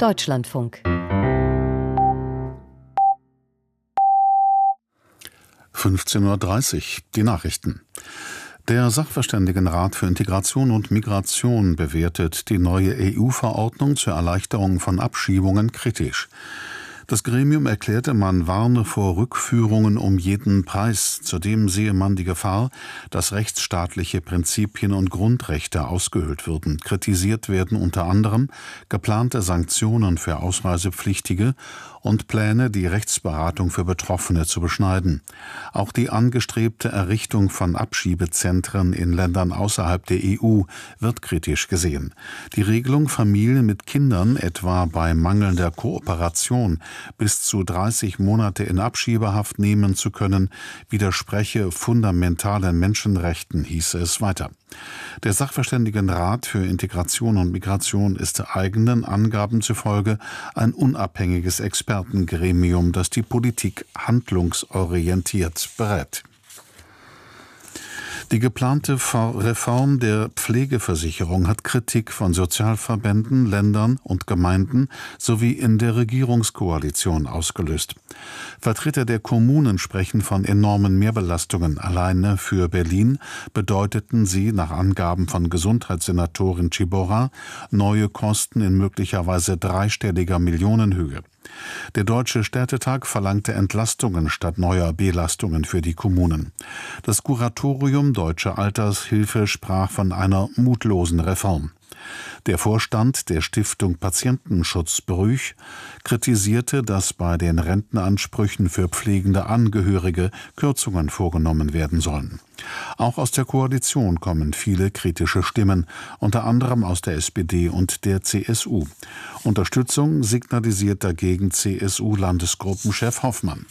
Deutschlandfunk. 15:30 Uhr, die Nachrichten. Der Sachverständigenrat für Integration und Migration bewertet die neue EU-Verordnung zur Erleichterung von Abschiebungen kritisch. Das Gremium erklärte, man warne vor Rückführungen um jeden Preis. Zudem sehe man die Gefahr, dass rechtsstaatliche Prinzipien und Grundrechte ausgehöhlt würden. Kritisiert werden unter anderem geplante Sanktionen für Ausreisepflichtige und Pläne, die Rechtsberatung für Betroffene zu beschneiden. Auch die angestrebte Errichtung von Abschiebezentren in Ländern außerhalb der EU wird kritisch gesehen. Die Regelung, Familien mit Kindern etwa bei mangelnder Kooperation bis zu 30 Monate in Abschiebehaft nehmen zu können, widerspreche fundamentalen Menschenrechten, hieß es weiter. Der Sachverständigenrat für Integration und Migration ist eigenen Angaben zufolge ein unabhängiges Expertengremium, das die Politik handlungsorientiert berät. Die geplante Reform der Pflegeversicherung hat Kritik von Sozialverbänden, Ländern und Gemeinden sowie in der Regierungskoalition ausgelöst. Vertreter der Kommunen sprechen von enormen Mehrbelastungen. Alleine für Berlin bedeuteten sie nach Angaben von Gesundheitssenatorin Ciborra neue Kosten in möglicherweise dreistelliger Millionenhöhe. Der Deutsche Städtetag verlangte Entlastungen statt neuer Belastungen für die Kommunen. Das Kuratorium Deutsche Altershilfe sprach von einer mutlosen Reform. Der Vorstand der Stiftung Patientenschutz Brüch kritisierte, dass bei den Rentenansprüchen für pflegende Angehörige Kürzungen vorgenommen werden sollen. Auch aus der Koalition kommen viele kritische Stimmen, unter anderem aus der SPD und der CSU. Unterstützung signalisiert dagegen CSU-Landesgruppenchef Hoffmann.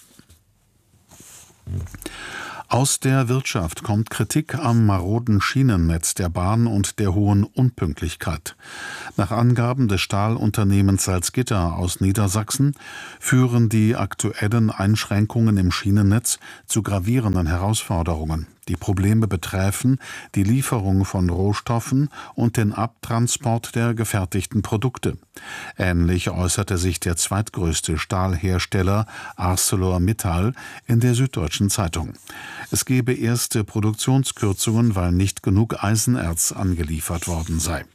Aus der Wirtschaft kommt Kritik am maroden Schienennetz der Bahn und der hohen Unpünktlichkeit. Nach Angaben des Stahlunternehmens Salzgitter aus Niedersachsen führen die aktuellen Einschränkungen im Schienennetz zu gravierenden Herausforderungen. Die Probleme betreffen die Lieferung von Rohstoffen und den Abtransport der gefertigten Produkte. Ähnlich äußerte sich der zweitgrößte Stahlhersteller ArcelorMittal in der Süddeutschen Zeitung. Es gebe erste Produktionskürzungen, weil nicht genug Eisenerz angeliefert worden sei.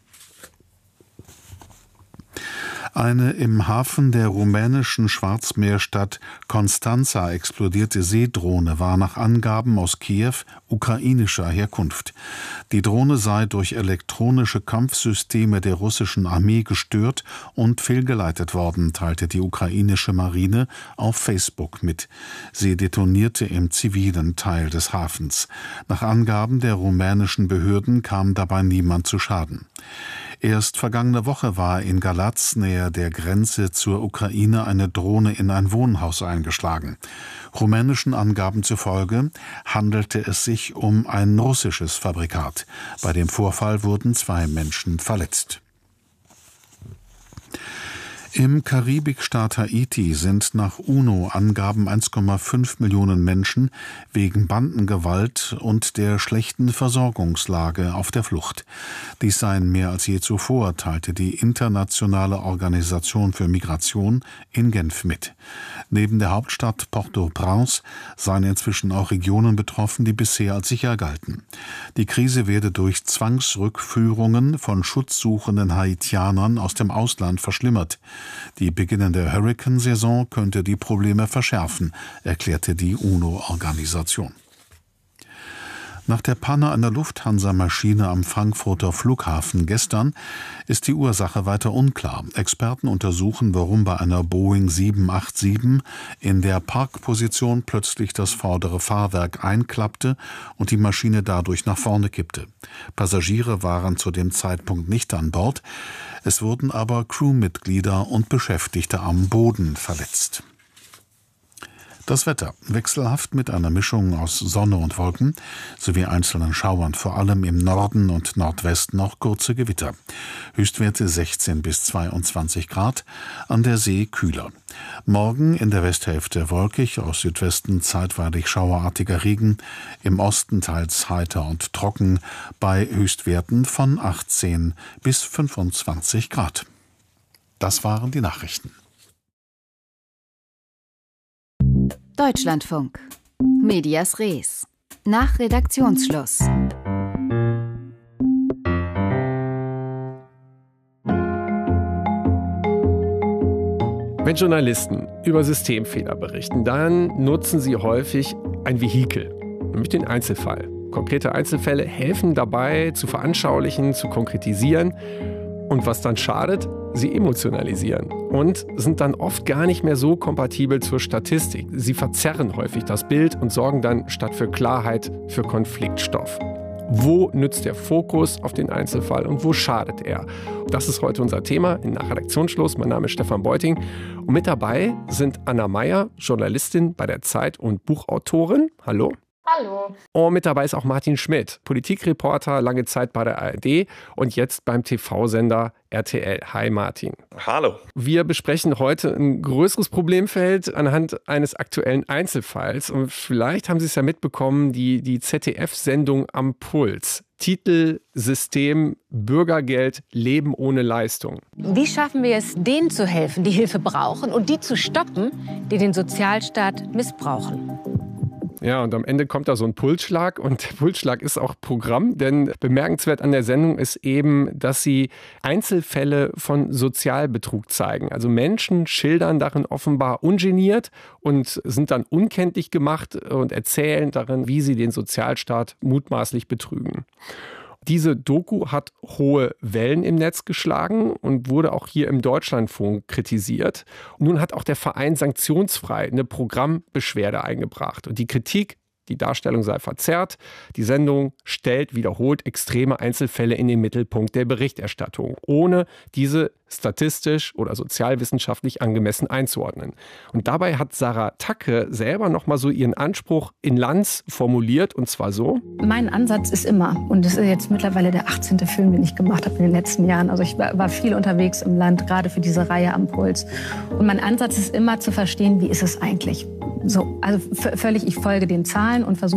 Eine im Hafen der rumänischen Schwarzmeerstadt Constanța explodierte Seedrohne war nach Angaben aus Kiew ukrainischer Herkunft. Die Drohne sei durch elektronische Kampfsysteme der russischen Armee gestört und fehlgeleitet worden, teilte die ukrainische Marine auf Facebook mit. Sie detonierte im zivilen Teil des Hafens. Nach Angaben der rumänischen Behörden kam dabei niemand zu Schaden. Erst vergangene Woche war in Galatz, nähe der Grenze zur Ukraine, eine Drohne in ein Wohnhaus eingeschlagen. Rumänischen Angaben zufolge handelte es sich um ein russisches Fabrikat. Bei dem Vorfall wurden 2 Menschen verletzt. Im Karibikstaat Haiti sind nach UNO-Angaben 1,5 Millionen Menschen wegen Bandengewalt und der schlechten Versorgungslage auf der Flucht. Dies seien mehr als je zuvor, teilte die Internationale Organisation für Migration in Genf mit. Neben der Hauptstadt Port-au-Prince seien inzwischen auch Regionen betroffen, die bisher als sicher galten. Die Krise werde durch Zwangsrückführungen von schutzsuchenden Haitianern aus dem Ausland verschlimmert. Die beginnende Hurrikansaison könnte die Probleme verschärfen, erklärte die UNO-Organisation. Nach der Panne einer Lufthansa-Maschine am Frankfurter Flughafen gestern ist die Ursache weiter unklar. Experten untersuchen, warum bei einer Boeing 787 in der Parkposition plötzlich das vordere Fahrwerk einklappte und die Maschine dadurch nach vorne kippte. Passagiere waren zu dem Zeitpunkt nicht an Bord. Es wurden aber Crewmitglieder und Beschäftigte am Boden verletzt. Das Wetter wechselhaft mit einer Mischung aus Sonne und Wolken sowie einzelnen Schauern, vor allem im Norden und Nordwesten auch kurze Gewitter. Höchstwerte 16 bis 22 Grad, an der See kühler. Morgen in der Westhälfte wolkig, aus Südwesten zeitweilig schauerartiger Regen, im Osten teils heiter und trocken, bei Höchstwerten von 18 bis 25 Grad. Das waren die Nachrichten. Deutschlandfunk. Medias Res. Nach Redaktionsschluss. Wenn Journalisten über Systemfehler berichten, dann nutzen sie häufig ein Vehikel, nämlich den Einzelfall. Konkrete Einzelfälle helfen dabei, zu veranschaulichen, zu konkretisieren. Und was dann schadet, sie emotionalisieren und sind dann oft gar nicht mehr so kompatibel zur Statistik. Sie verzerren häufig das Bild und sorgen dann statt für Klarheit für Konfliktstoff. Wo nützt der Fokus auf den Einzelfall und wo schadet er? Das ist heute unser Thema in Nach Redaktionsschluss. Mein Name ist Stefan Beuting und mit dabei sind Anna Meyer, Journalistin bei der Zeit und Buchautorin. Hallo. Hallo. Und mit dabei ist auch Martin Schmidt, Politikreporter, lange Zeit bei der ARD und jetzt beim TV-Sender RTL. Hi Martin. Hallo. Wir besprechen heute ein größeres Problemfeld anhand eines aktuellen Einzelfalls. Und vielleicht haben Sie es ja mitbekommen, die ZDF-Sendung Am Puls. Titel, System, Bürgergeld, Leben ohne Leistung. Wie schaffen wir es, denen zu helfen, die Hilfe brauchen und die zu stoppen, die den Sozialstaat missbrauchen? Ja, und am Ende kommt da so ein Pulsschlag und der Pulsschlag ist auch Programm, denn bemerkenswert an der Sendung ist eben, dass sie Einzelfälle von Sozialbetrug zeigen. Also Menschen schildern darin offenbar ungeniert und sind dann unkenntlich gemacht und erzählen darin, wie sie den Sozialstaat mutmaßlich betrügen. Diese Doku hat hohe Wellen im Netz geschlagen und wurde auch hier im Deutschlandfunk kritisiert. Nun hat auch der Verein Sanktionsfrei eine Programmbeschwerde eingebracht. Und die Kritik, die Darstellung sei verzerrt. Die Sendung stellt wiederholt extreme Einzelfälle in den Mittelpunkt der Berichterstattung, ohne diese statistisch oder sozialwissenschaftlich angemessen einzuordnen. Und dabei hat Sarah Tacke selber noch mal so ihren Anspruch in Lanz formuliert, und zwar so: Mein Ansatz ist immer, und das ist jetzt mittlerweile der 18. Film, den ich gemacht habe in den letzten Jahren. Also ich war viel unterwegs im Land, gerade für diese Reihe Am Puls. Und mein Ansatz ist immer zu verstehen, wie ist es eigentlich? So, also völlig, ich folge den Zahlen und versuche